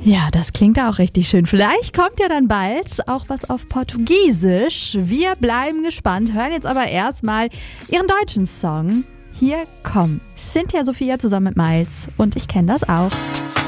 Ja, das klingt auch richtig schön. Vielleicht kommt ja dann bald auch was auf Portugiesisch. Wir bleiben gespannt, hören jetzt aber erstmal ihren deutschen Song. Hier kommt Cynthia Sophia zusammen mit Miles und ich kenne das auch.